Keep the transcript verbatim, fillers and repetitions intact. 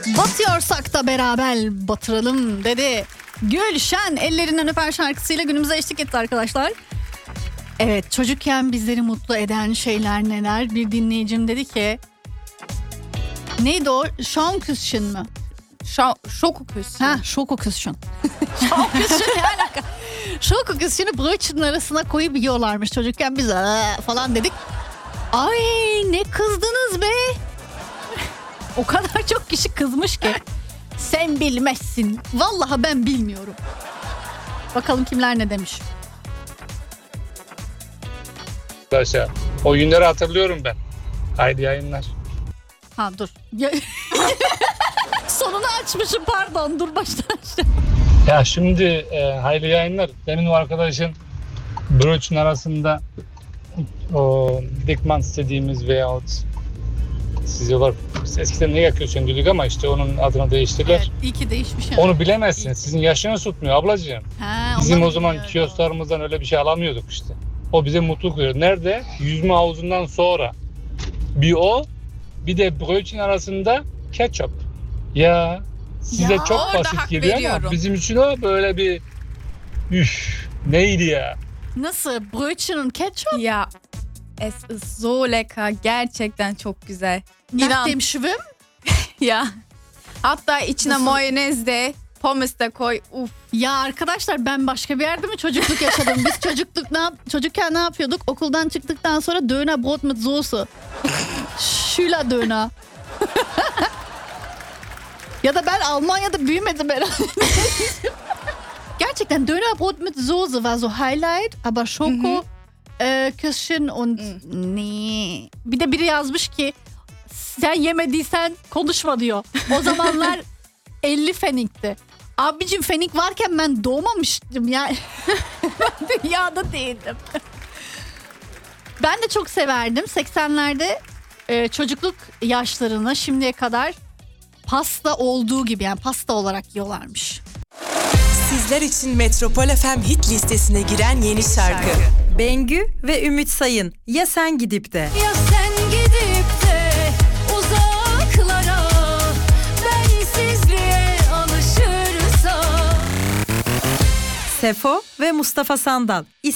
Batıyorsak da beraber batıralım dedi. Gülşen ellerinden öper şarkısıyla günümüze eşlik etti arkadaşlar. Evet, çocukken bizleri mutlu eden şeyler neler? Bir dinleyicim dedi ki, neydi o? Şanküsşün mü? Şokoküsşün. Ha, şokoküsşün. Şokoküsşün ne alaka? Şokoküsşünü brötçünün arasına koyup yiyorlarmış çocukken, biz "Aa!" falan dedik. Ay ne kızdınız be. O kadar çok kişi kızmış ki. Sen bilmezsin. Vallahi ben bilmiyorum. Bakalım kimler ne demiş. Arkadaşlar o günleri hatırlıyorum ben. Haydi yayınlar. Ha dur. Sonunu açmışım, pardon. Dur baştan aşağı. Ya şimdi e, hayırlı yayınlar. Demin o arkadaşın brötçün arasında o dikman istediğimiz veyahut siz diyorlar biz eskiden ne yakıyorsun dedik ama işte onun adını değiştirdiler. Evet, iyi ki değişmiş. Yani. Onu bilemezsiniz. Sizin yaşınız tutmuyor ablacığım. Ha, Bizim ondan o zaman biliyorum. kiosklarımızdan öyle bir şey alamıyorduk işte. O bize mutluluk veriyor. Nerede? Yüzme havuzundan sonra. Bir o, bir de brötchen arasında ketçap. Ya size Ya, çok orada basit hak geliyor veriyorum. ama bizim için o böyle bir üf neydi ya? Nasıl? Brötchen ketchup? Ya, es ist so lecker. Gerçekten çok güzel. Nach İnan. dem Schwimmen? Ya. Hatta içine Nasıl? mayonez de, pommes de koy. Uf. Ya arkadaşlar, ben başka bir yerde mi çocukluk yaşadım? Biz çocukluk ne yap çocukken ne yapıyorduk? Okuldan çıktıktan sonra Döner Brot mit Soße. Schüler Döner. Ya da ben Almanya'da büyümedim herhalde. Gerçekten Döner Brot mit Soße war so Highlight, aber Schoko e, Küsschen und nee. Bir de biri yazmış ki sen yemediysen konuşma diyor. O zamanlar elli fenikti. Abicim fenik varken ben doğmamıştım ya. Ben dünyada değildim. Ben de çok severdim. seksenlerde e, çocukluk yaşlarına şimdiye kadar pasta olduğu gibi, yani pasta olarak yiyorlarmış. Sizler için Metropol F M hit listesine giren yeni şarkı. Bengü ve Ümit Sayın, Ya Sen Gidip De. Ya sen gidip de uzaklara bensizliğe alışırsan. Sefo ve Mustafa Sandal,